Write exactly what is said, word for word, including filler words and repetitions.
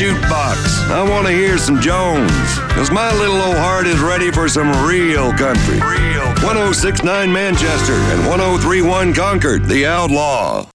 jukebox. I want to hear some Jones, because my little old heart is ready for some real country. Real. one oh six point nine Manchester and one oh three point one Concord, The Outlaw.